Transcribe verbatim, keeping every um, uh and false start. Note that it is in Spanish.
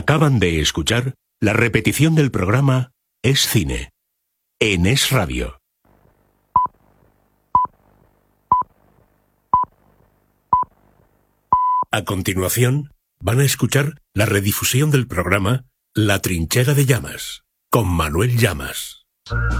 Acaban de escuchar la repetición del programa Es Cine, en Es Radio. A continuación, van a escuchar la redifusión del programa La Trinchera de Llamas, con Manuel Llamas.